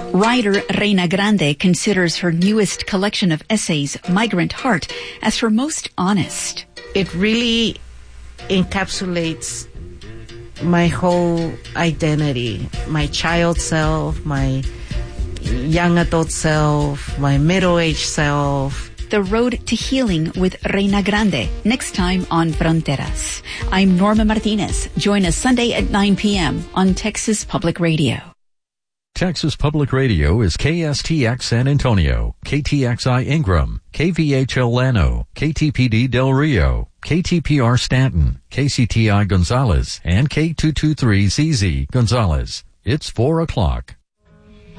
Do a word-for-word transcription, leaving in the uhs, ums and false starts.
Writer Reina Grande considers her newest collection of essays, Migrant Heart, as her most honest. It really encapsulates my whole identity, my child self, my young adult self, my middle-aged self. The Road to Healing with Reina Grande, next time on Fronteras. I'm Norma Martinez. Join us Sunday at nine p.m. on Texas Public Radio. Texas Public Radio is K S T X San Antonio, K T X I Ingram, K V H L Llano, K T P D Del Rio, K T P R Stanton, K C T I Gonzales, and K two twenty-three Z Z Gonzales. It's four o'clock.